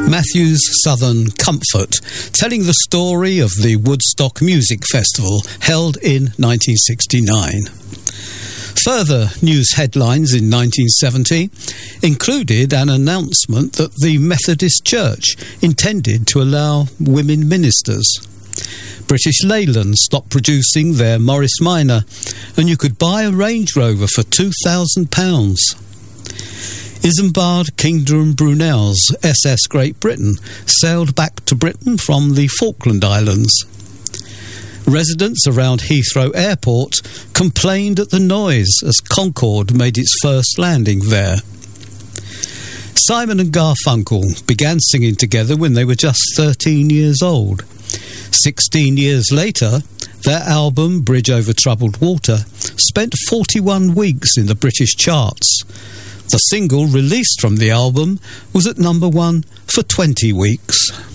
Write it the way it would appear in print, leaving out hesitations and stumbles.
Matthew's Southern Comfort, telling the story of the Woodstock Music Festival held in 1969. Further news headlines in 1970 included an announcement that the Methodist Church intended to allow women ministers. British Leyland stopped producing their Morris Minor, and you could buy a Range Rover for £2,000. Isambard Kingdom Brunel's SS Great Britain sailed back to Britain from the Falkland Islands. Residents around Heathrow Airport complained at the noise as Concorde made its first landing there. Simon and Garfunkel began singing together when they were just 13 years old. 16 years later, their album Bridge Over Troubled Water spent 41 weeks in the British charts. The single released from the album was at number 1 for 20 weeks.